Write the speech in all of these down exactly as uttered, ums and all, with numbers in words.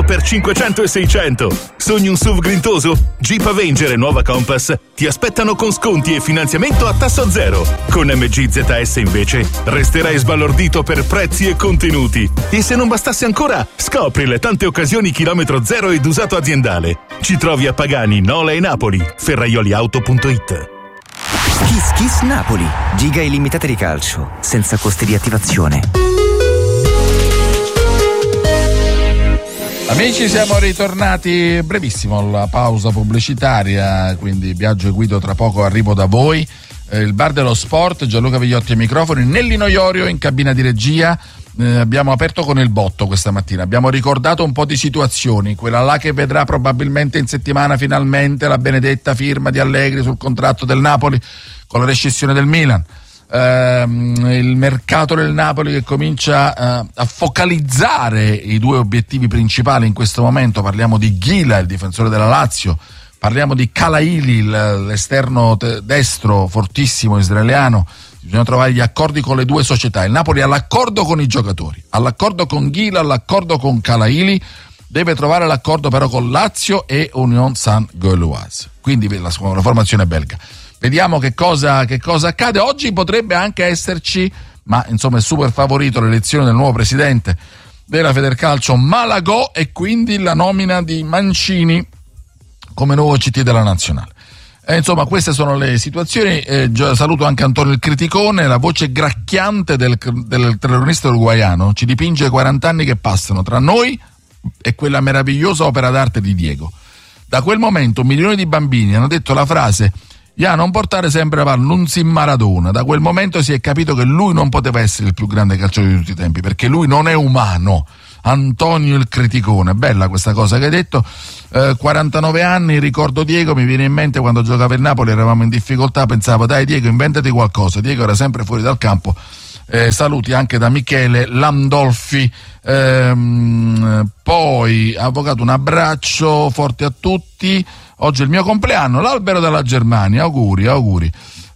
sconto per cinquecento e seicento. Sogni un S U V grintoso? Jeep Avenger e nuova Compass ti aspettano con sconti e finanziamento a tasso zero. Con M G Z S invece resterai sbalordito per prezzi e contenuti. E se non bastasse ancora, scopri le tante occasioni chilometro zero ed usato aziendale. Ci trovi a Pagani, Nola e Napoli. ferraioliauto punto it. Kiss Kiss Napoli. Giga illimitate di calcio, senza costi di attivazione. Amici, siamo ritornati brevissimo alla pausa pubblicitaria, quindi Biagio e Guido tra poco arrivo da voi. Eh, il bar dello sport, Gianluca Vigliotti ai microfoni, Nellino Iorio in cabina di regia. Eh, abbiamo aperto con il botto questa mattina, abbiamo ricordato un po' di situazioni, quella là che vedrà probabilmente in settimana finalmente la benedetta firma di Allegri sul contratto del Napoli con la rescissione del Milan, eh, il mercato del Napoli che comincia eh, a focalizzare i due obiettivi principali in questo momento. Parliamo di Ghila, il difensore della Lazio, parliamo di Kalaili, l'esterno destro fortissimo israeliano. Bisogna trovare gli accordi con le due società. Il Napoli ha l'accordo con i giocatori, ha l'accordo con Ghila, ha l'accordo con Kalaili, deve trovare l'accordo però con Lazio e Union Saint-Gauloise, quindi la, la formazione belga. Vediamo che cosa, che cosa accade. Oggi potrebbe anche esserci, ma insomma è super favorito, l'elezione del nuovo presidente della Federcalcio Malagò e quindi la nomina di Mancini come nuovo C T della nazionale. Eh, insomma, queste sono le situazioni. Eh, saluto anche Antonio il Criticone, la voce gracchiante del, del terrorista uruguaiano. Ci dipinge quaranta anni che passano tra noi e quella meravigliosa opera d'arte di Diego. Da quel momento milioni di bambini hanno detto la frase «Ya, non portare sempre avanti, non si Maradona». Da quel momento si è capito che lui non poteva essere il più grande calciatore di tutti i tempi, perché lui non è umano. Antonio il Criticone, bella questa cosa che hai detto. eh, quarantanove anni, ricordo Diego, mi viene in mente quando giocava il Napoli, eravamo in difficoltà, pensavo dai Diego inventati qualcosa, Diego era sempre fuori dal campo. Eh, saluti anche da Michele Landolfi. Ehm, poi avvocato, un abbraccio forte a tutti, oggi è il mio compleanno, l'albero della Germania, auguri, auguri.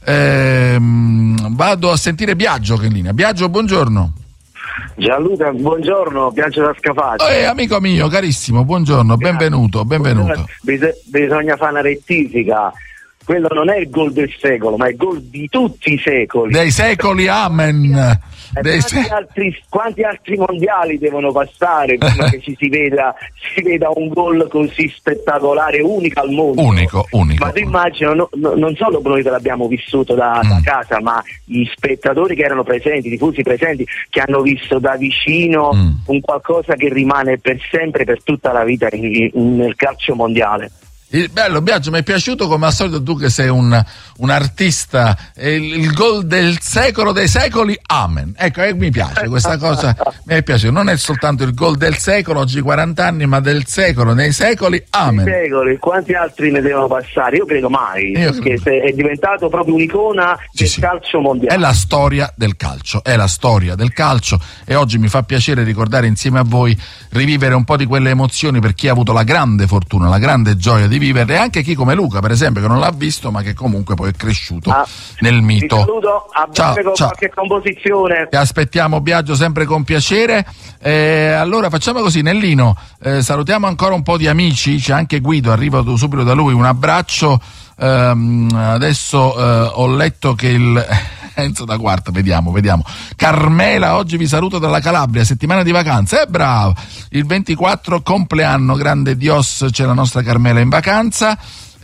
Ehm, vado a sentire Biagio che è in linea. Biagio, buongiorno. Gianluca, buongiorno, Biagio da Scafati. Eh, amico mio, carissimo, buongiorno, benvenuto, benvenuto. Bis- bisogna fare una rettifica. Quello non è il gol del secolo, ma è il gol di tutti i secoli. Dei secoli, amen. Dei quanti, se- altri, quanti altri mondiali devono passare prima che ci si veda, si veda un gol così spettacolare, unico al mondo? Unico, unico. Ma tu immagino, no, no, non solo noi che l'abbiamo vissuto da, mm. da casa, ma gli spettatori che erano presenti, i tifosi presenti, che hanno visto da vicino mm. un qualcosa che rimane per sempre, per tutta la vita in, in, nel calcio mondiale. Il bello Biagio, mi è piaciuto come al solito tu che sei un, un artista, il, il gol del secolo dei secoli, amen. Ecco, eh, mi piace questa cosa, mi è piaciuto, non è soltanto il gol del secolo, oggi quaranta anni, ma del secolo, nei secoli, amen. Secoli, quanti altri ne devono passare? Io credo mai, Io perché credo. È diventato proprio un'icona sì, del sì. calcio mondiale. È la storia del calcio, è la storia del calcio e oggi mi fa piacere ricordare insieme a voi, rivivere un po' di quelle emozioni per chi ha avuto la grande fortuna, la grande gioia di vivere, e anche chi come Luca per esempio che non l'ha visto ma che comunque poi è cresciuto ah, nel mito. Ti saluto, a ciao, breve con ciao. qualche composizione. Ti aspettiamo Biagio sempre con piacere. Eh, allora facciamo così, Nellino, eh, salutiamo ancora un po' di amici, c'è anche Guido, arriva subito da lui, un abbraccio. Eh, adesso eh, ho letto che il Enzo da Quarta, vediamo, vediamo. Carmela, oggi vi saluto dalla Calabria, settimana di vacanze, eh bravo, il ventiquattro compleanno, grande Dios, c'è la nostra Carmela in vacanza.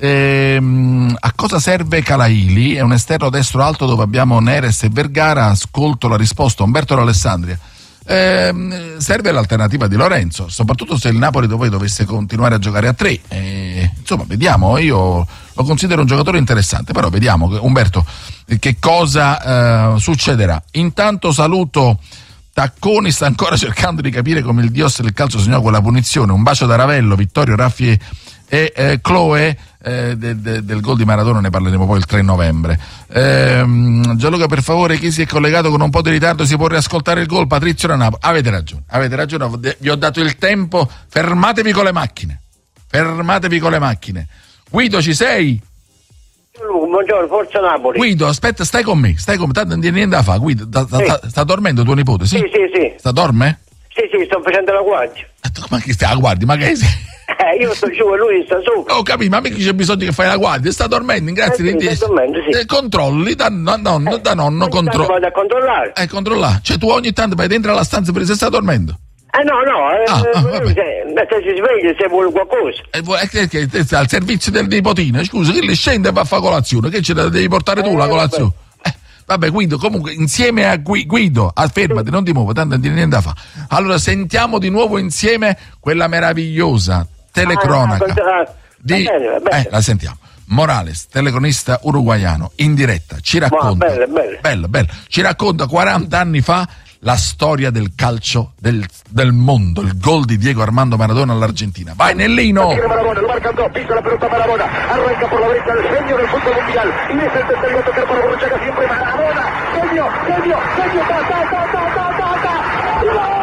Ehm, a cosa serve Kalaili? È un esterno destro alto dove abbiamo Neres e Vergara, ascolto la risposta, Umberto D'Alessandria. Eh, serve l'alternativa di Lorenzo, soprattutto se il Napoli poi dovesse continuare a giocare a tre. Eh, insomma, vediamo, io lo considero un giocatore interessante, però vediamo, Umberto, che cosa eh, succederà. Intanto saluto Tacconi, sta ancora cercando di capire come il Dios del calcio segnò quella punizione. Un bacio da Ravello, Vittorio, Raffi e eh, Chloe. Eh, de, de, del gol di Maradona ne parleremo poi il tre novembre. eh, Gianluca, per favore, chi si è collegato con un po' di ritardo si può riascoltare il gol. Patrizio da Napoli, avete ragione, avete ragione, vi ho dato il tempo, fermatevi con le macchine, fermatevi con le macchine. Guido, ci sei? Buongiorno, Forza Napoli. Guido, aspetta, stai con me, stai con me, tanto non tieni niente da fare. Guido, da, da, sì. sta, sta dormendo tuo nipote? Sì, sì, sì, sì. Sta dorme? Sì, sì, sto facendo la guardia. Ma che stai a guardia? Ma che sei? Eh, io sto giù e lui sta sopra. Ho capito, ma mica c'è bisogno che fai la guardia, sta dormendo, grazie Eh sì, di sta dormendo, sì. Eh, controlli da, da nonno, da nonno Ogni tanto contro... vado a controllare. Eh, controllare. Cioè tu ogni tanto vai dentro alla stanza per se sta dormendo. Eh no, no, eh, Ah, ah, lui vabbè. se, se si sveglia se vuole qualcosa. E vuoi- che, che, che sta al servizio del nipotino, scusa, che le scende e va a fare colazione, che ce la devi portare tu Eh, la colazione? Eh, vabbè, Guido, comunque insieme a Gui- Guido, ah, fermati, non ti muovo, tanto non tieni niente da fare. Allora sentiamo di nuovo insieme quella meravigliosa telecronaca Ah, ah, di... va bene, va bene. Eh, la sentiamo. Morales, telecronista uruguaiano, in diretta, ci racconta... belle, belle. Bello, bello. Ci racconta quaranta anni fa la storia del calcio del, del mondo, il gol di Diego Armando Maradona all'Argentina. Vai Nellino! Maradona, lo marca Andrés, pisa la pelota Maradona, arranca por la derecha el genio del fútbol mundial, y es el tercero a tocar para Borruchaga siempre Maradona, genio, genio, genio, ta, ta, ta, ta, ta, ta, ta, ¡gol! ¡Gol!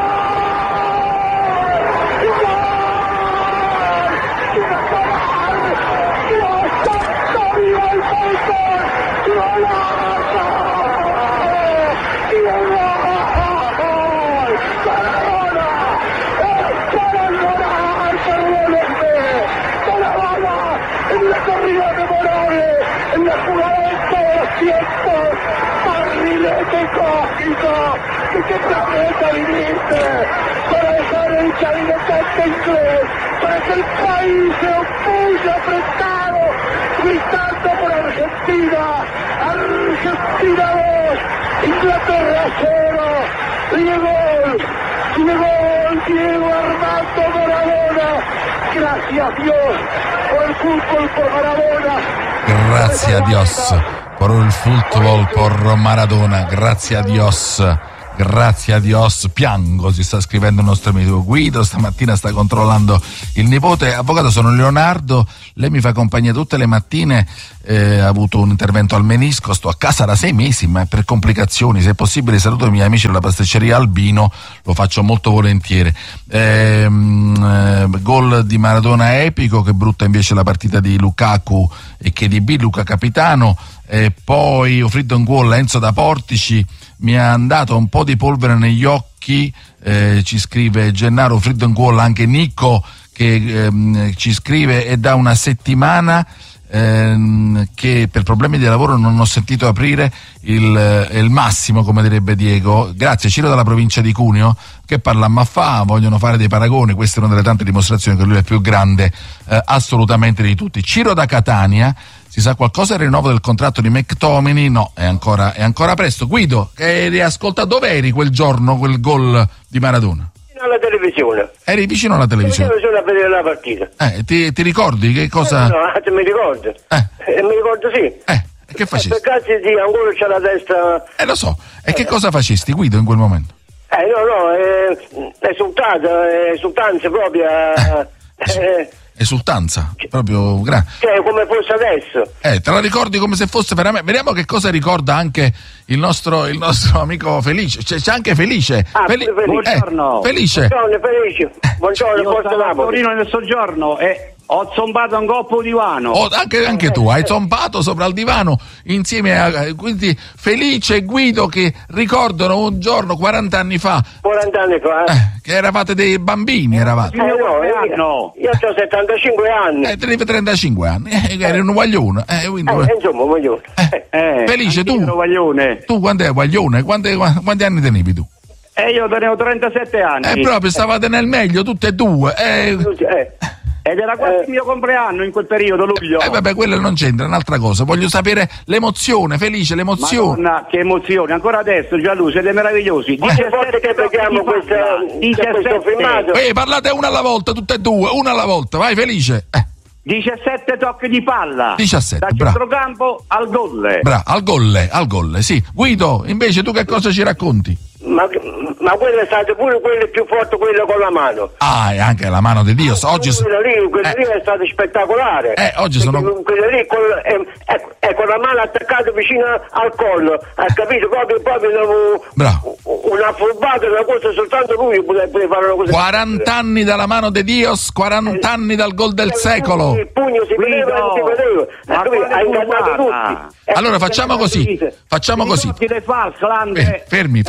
En la corrida memorable, en la jugada de todos los tiempos, barrilete cósmico, que qué planeta viniste, para dejar el chavinetante inglés, para que el país se opulle apretado, gritando por Argentina, Argentina dos, Inglaterra cero, Diego, Diego, Diego Armando Maradona, gracias Dios por el fútbol, por Maradona. Grazie a Dios por il football, por Maradona, grazie a Dios, grazie a Dios, piango, si sta scrivendo il nostro amico Guido, stamattina sta controllando il nipote. Avvocato, sono Leonardo, lei mi fa compagnia tutte le mattine, eh, ha avuto un intervento al menisco, sto a casa da sei mesi, ma per complicazioni, se è possibile saluto i miei amici della pasticceria Albino, lo faccio molto volentieri. Ehm, eh, gol di Maradona epico, che brutta invece la partita di Lukaku e K D B, Luca capitano. E poi ho fritto un gol a Enzo da Portici, mi ha dato un po' di polvere negli occhi, eh, ci scrive Gennaro, fritto un gol anche Nico che ehm, ci scrive, è da una settimana ehm, che per problemi di lavoro non ho sentito aprire il, il massimo, come direbbe Diego. Grazie Ciro dalla provincia di Cuneo, che parlammo a fa, vogliono fare dei paragoni, questa è una delle tante dimostrazioni che lui è più grande eh, assolutamente di tutti. Ciro da Catania, si sa qualcosa del rinnovo del contratto di McTominay? No, è ancora, è ancora presto. Guido, eri ascolta, dove eri quel giorno, quel gol di Maradona? Vicino alla televisione. Eri vicino alla televisione? Vicino a vedere la partita. Eh, ti, ti ricordi che cosa? Eh, no, no, mi ricordo. Eh. Eh, mi ricordo sì. Eh, e che facesti? Per cazzo di ancora c'è la testa. Eh, lo so. E che cosa facesti, Guido, in quel momento? Eh no, no, è esultata, è esultanza proprio. Eh, Esultanza, proprio grande. Cioè, come fosse adesso. Eh, te la ricordi come se fosse veramente. Vediamo che cosa ricorda anche il nostro, il nostro amico Felice. C'è, c'è anche Felice. Ah, Fel- Felice. Buongiorno. Eh, Felice. Buongiorno, Felice. Buongiorno, Io Forza stavo a Napoli. Torino nel soggiorno e ho zombato un coppo di divano. Oh, anche, anche tu hai zompato sopra il divano insieme a quindi Felice e Guido, che ricordano un giorno quaranta anni fa quaranta anni fa. Eh. eh, che eravate dei bambini, eravate. Eh, no, io, io ho settantacinque anni. Eh, tenevi trentacinque anni, eh, eri un guaglione. Eh, quindi, Eh, insomma, voglio. eh, Eh, Felice, tu, ero guaglione. tu quando eri guaglione? Quanti, quanti anni tenevi tu? E io tenevo trentasette anni. Eh, proprio stavate nel meglio, tutte e due. Eh, Eh. Ed era quasi Eh. il mio compleanno in quel periodo, luglio. eh, vabbè, quello non c'entra, è un'altra cosa. Voglio sapere l'emozione, Felice, l'emozione. Madonna, che emozione, ancora adesso, Gianlu, siete meravigliosi. Quante volte che vediamo questa, questo filmato? Eh, parlate una alla volta, tutte e due, una alla volta. Vai, Felice. Eh. diciassette tocchi di palla. diciassette, da bravo. centrocampo al gol. Bra, al golle, al golle, sì. Guido, invece tu che cosa ci racconti? Ma, ma quello è stato pure quello più forte, quello con la mano. Ah, e anche la mano di Dio. Oggi so- quello lì, quello eh, lì è stato spettacolare. Eh, oggi sono- Perché quello lì con, è, è, è con la mano attaccata vicino al collo, hai capito? Proprio, proprio una, Bravo. una furbata, una cosa soltanto lui poteva fare una cosa. quaranta anni dalla mano di Dios, quaranta anni dal gol del secolo. Il pugno si vedeva e non si vedeva. Ma Hai capito? quale Ha ingannato furbata? tutti. Eh, Allora facciamo così, facciamo così. Ricordi le Falkland? Eh, fermi, fermi. Eh?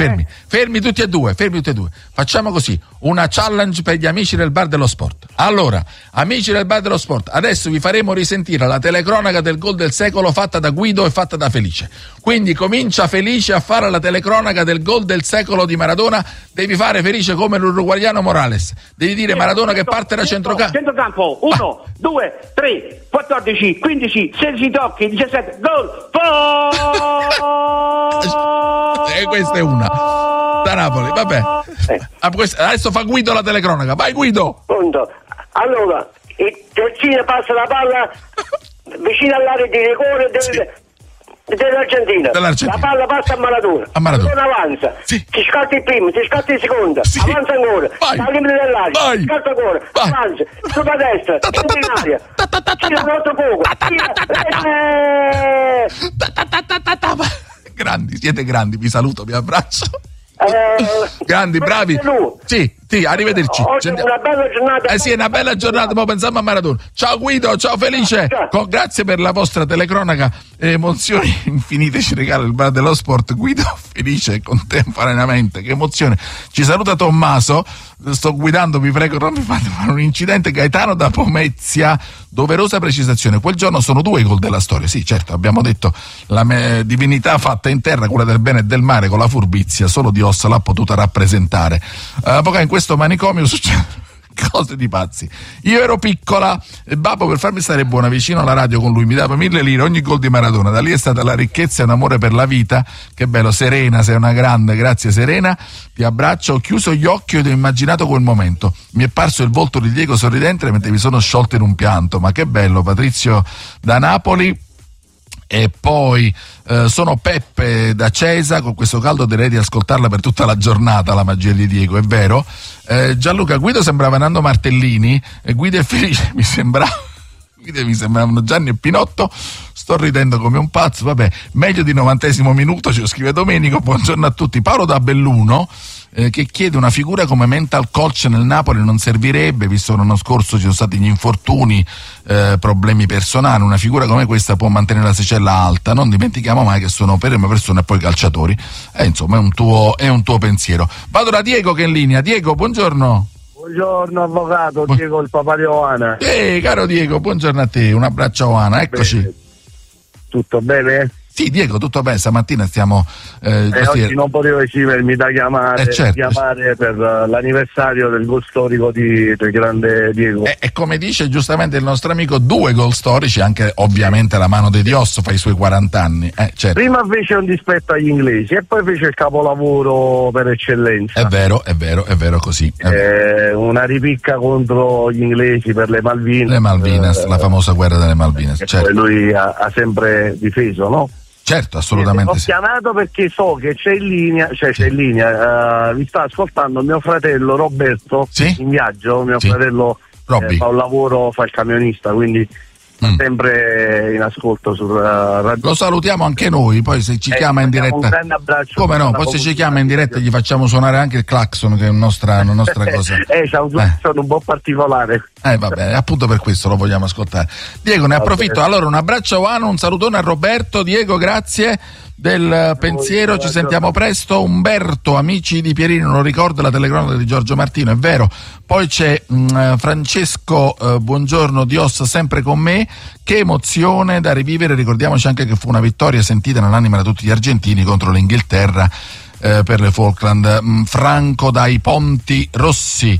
fermi tutti e due, fermi tutti e due. Facciamo così, una challenge per gli amici del Bar dello Sport. Allora, amici del Bar dello Sport, adesso vi faremo risentire la telecronaca del gol del secolo fatta da Guido e fatta da Felice. Quindi comincia Felice a fare la telecronaca del gol del secolo di Maradona. Devi fare, Felice, come l'uruguaiano Morales. Devi dire Maradona che parte da centrocampo. Centrocampo, uno, due, tre, quattordici, quindici, sedici tocchi, diciassette, gol! E questa è una. Da Napoli, vabbè. Adesso fa Guido la telecronaca. Vai Guido! Pronto. Allora, il terzino passa la palla vicino all'area di rigore del, sì. dell'Argentina. dell'Argentina. La palla passa a Maradona. A Maradona. Non avanza. Sì. Si scatta il primo, si scatta il secondo. Sì. Avanza ancora. Vai. Al limite dell'area. Vai. Scatta ancora. Vai. Avanza. Sulla destra. Entra in aria. Tira un altro poco. Grandi, siete grandi, vi saluto, vi abbraccio. Eh, grandi, bravi. Sì, sì, arrivederci. Oggi è una bella giornata. Eh sì, è una bella giornata, ma pensiamo a Maradona. Ciao Guido, ciao Felice. Con, grazie per la vostra telecronaca. Emozioni infinite ci regala il Bar dello Sport. Guido felice contemporaneamente. Che emozione. Ci saluta Tommaso. Sto guidando, vi prego, non mi fate fare un incidente. Gaetano da Pomezia. Doverosa precisazione. Quel giorno sono due i gol della storia. Sì, certo, abbiamo detto la me- divinità fatta in terra, quella del bene e del male, con la furbizia. Solo Dios l'ha potuta rappresentare. Uh, poi in questo manicomio succede cose di pazzi. Io ero piccola e babbo, per farmi stare buona vicino alla radio con lui, mi dava mille lire ogni gol di Maradona. Da lì è stata la ricchezza e un amore per la vita. Che bello. Serena, sei una grande, grazie Serena, ti abbraccio. Ho chiuso gli occhi ed ho immaginato quel momento. Mi è parso il volto di Diego sorridente mentre mi sono sciolto in un pianto. Ma che bello. Patrizio da Napoli. E poi eh, sono Peppe da Cesa. Con questo caldo direi di ascoltarla per tutta la giornata, la magia di Diego, è vero. eh, Gianluca, Guido sembrava Nando Martellini e Guido e Felice mi sembrava Guido mi sembravano Gianni e Pinotto. Sto ridendo come un pazzo, vabbè. Meglio di novantesimo minuto, ce lo scrive Domenico. Buongiorno a tutti. Paolo da Belluno eh, che chiede una figura come mental coach nel Napoli non servirebbe, visto che l'anno scorso ci sono stati gli infortuni, eh, problemi personali. Una figura come questa può mantenere la asticella alta. Non dimentichiamo mai che sono prime persone e poi calciatori. Eh, insomma, è un tuo, è un tuo pensiero. Vado da Diego che è in linea. Diego, buongiorno. Buongiorno avvocato, Diego il papà di Oana. Eh, caro Diego, buongiorno a te, un abbraccio a Oana, eccoci. Bene. Tutto bene? Sì, Diego, tutto bene, stamattina stiamo... Eh, eh, oggi non potevo esimermi da chiamare, eh, certo. chiamare per uh, l'anniversario del gol storico di, del grande Diego. E, e come dice giustamente il nostro amico, due gol storici, anche ovviamente la mano di Dios fa i suoi quaranta anni. Eh, certo. Prima fece un dispetto agli inglesi e poi fece il capolavoro per eccellenza. È vero, è vero, è vero così. È vero. Eh, una ripicca contro gli inglesi per le Malvinas. Le Malvinas, eh, la famosa guerra delle Malvinas. Eh, certo. Lui ha, ha sempre difeso, no? Certo, assolutamente. Ho sì. chiamato perché so che c'è in linea, cioè sì. c'è in linea, uh, vi sta ascoltando mio fratello Roberto, sì? in viaggio, mio sì. fratello eh, fa un lavoro, fa il camionista, quindi mm. sempre in ascolto sulla radio. Lo salutiamo anche noi, poi se ci eh, chiama in diretta. Un grande abbraccio. Come no, poi se ci chiama in diretta gli facciamo suonare anche il clacson, che è una nostra, una nostra cosa. eh, c'ha un clacson eh. un po' particolare. Eh va bene, appunto per questo lo vogliamo ascoltare. Diego, ne approfitto. Allora, un abbraccio a Juan, un salutone a Roberto. Diego, grazie del pensiero, ci sentiamo presto. Umberto, amici di Pierino, non ricordo la telecronaca di Giorgio Martino, è vero. Poi c'è mh, Francesco, eh, buongiorno, Dios sempre con me. Che emozione da rivivere, ricordiamoci anche che fu una vittoria sentita nell'anima da tutti gli argentini contro l'Inghilterra eh, per le Falkland. Mh, Franco dai Ponti Rossi.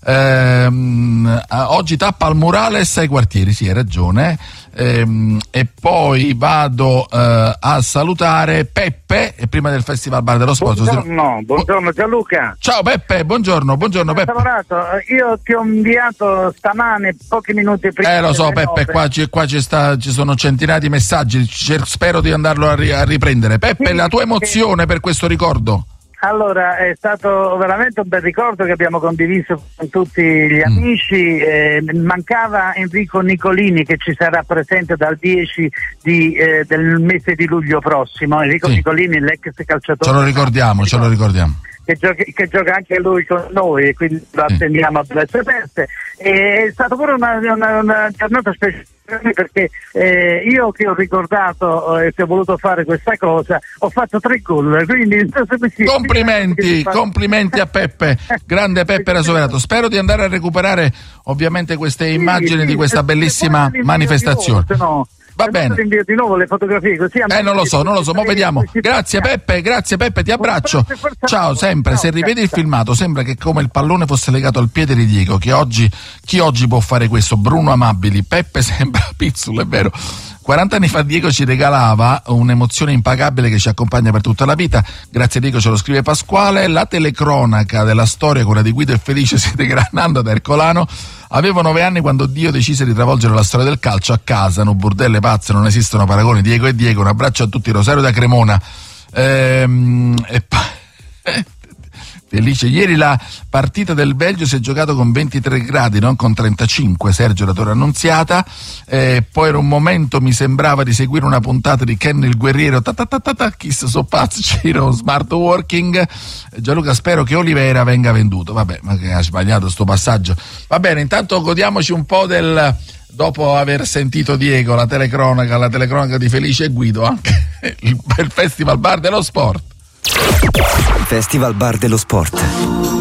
Ehm, oggi tappa al Murales ai quartieri, sì, hai ragione. Ehm, e poi vado eh, a salutare Peppe e prima del Festival Bar dello Sport. Buongiorno, buongiorno Gianluca. Ciao Peppe, buongiorno, buongiorno Peppe. Io ti ho inviato stamane pochi minuti prima. Eh lo so Peppe, qua, ci, qua ci, sta, ci sono centinaia di messaggi, spero di andarlo a, ri, a riprendere. Peppe, sì, la tua emozione per questo ricordo? Allora, è stato veramente un bel ricordo che abbiamo condiviso con tutti gli amici. Eh, mancava Enrico Nicolini, che ci sarà presente dal dieci di, eh, del mese di luglio prossimo. Enrico sì. Nicolini, l'ex calciatore. Ce lo ricordiamo, ce lo ricordiamo. che gioca, che gioca anche lui con noi e quindi lo attendiamo a braccia aperte. E è stata pure una, una, una giornata speciale perché eh, io che ho ricordato e eh, che ho voluto fare questa cosa ho fatto tre gol, quindi complimenti complimenti a Peppe, grande Peppe Rasoverato. Spero di andare a recuperare ovviamente queste immagini sì, di questa sì, bellissima manifestazione. Di nuovo, va bene, invio di nuovo le fotografie così eh non lo so non lo so ma vediamo. Grazie Peppe, grazie Peppe, ti abbraccio, ciao. Sempre se rivedi il filmato sembra che come il pallone fosse legato al piede di Diego, che oggi chi oggi può fare questo? Bruno Amabili. Peppe sembra Pizzul, è vero. quaranta anni fa Diego ci regalava un'emozione impagabile che ci accompagna per tutta la vita. Grazie Diego, ce lo scrive Pasquale. La telecronaca della storia, quella di Guido e Felice, siete Granando da Ercolano. Avevo nove anni quando Dio decise di travolgere la storia del calcio a casa. No burdelle pazze, non esistono paragoni. Diego e Diego, un abbraccio a tutti. Rosario da Cremona. Ehm, e poi Felice, ieri la partita del Belgio si è giocato con ventitré gradi, non con trentacinque, Sergio da Torre Annunziata. Eh, poi era un momento, mi sembrava di seguire una puntata di Ken il Guerriero, ta ta ta ta ta, Kiss So Pazzo, Ciro, Smart Working. Gianluca, spero che Olivera venga venduto. Vabbè, ma che ha sbagliato sto passaggio. Va bene, intanto godiamoci un po' del... dopo aver sentito Diego, la telecronaca, la telecronaca di Felice e Guido, anche il, il Festival Bar dello Sport. Festival Bar dello Sport.